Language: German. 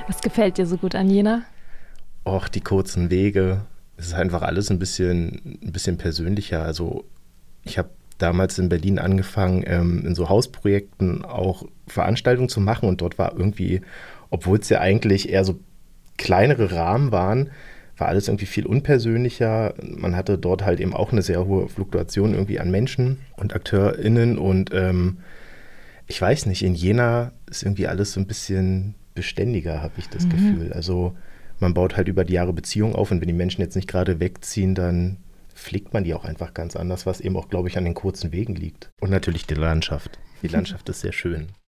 Was gefällt dir so gut an Jena? Och, die kurzen Wege. Es ist einfach alles ein bisschen persönlicher. Also ich habe damals in Berlin angefangen, in so Hausprojekten auch Veranstaltungen zu machen und dort war irgendwie, obwohl es ja eigentlich eher so kleinere Rahmen waren, war alles irgendwie viel unpersönlicher. Man hatte dort halt eben auch eine sehr hohe Fluktuation irgendwie an Menschen und AkteurInnen und ich weiß nicht, in Jena ist irgendwie alles so ein bisschen beständiger, habe ich das Gefühl. Also man baut halt über die Jahre Beziehungen auf und wenn die Menschen jetzt nicht gerade wegziehen, dann pflegt man die auch einfach ganz anders, was eben auch, glaube ich, an den kurzen Wegen liegt. Und natürlich die Landschaft. Die Landschaft ist sehr schön.